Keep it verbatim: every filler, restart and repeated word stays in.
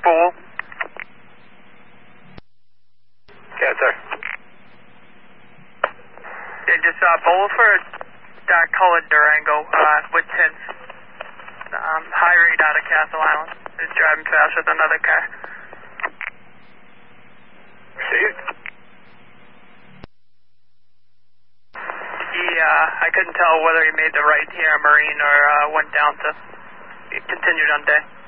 Trooper Wolf. Yes, sir. Yeah, just uh, bowl for a dark colored Durango uh, with tints. Um, high rate out of Castle Island. Is driving fast with another car. Received. He, uh, I couldn't tell whether he made the right here in Marine or uh, went down to, he continued on day.